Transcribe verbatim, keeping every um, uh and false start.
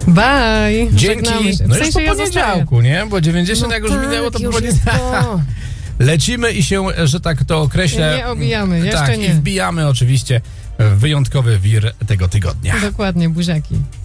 Bye. Dzięki. Żegnamy się. W No już sensie po ja poniedziałku, nie? Bo dziewięćdziesiąt No jak już tak, minęło, to po już poniedziałku. Lecimy i się, że tak to określę... Nie obijamy, jeszcze tak, nie. i wbijamy oczywiście w wyjątkowy wir tego tygodnia. Dokładnie, buziaki.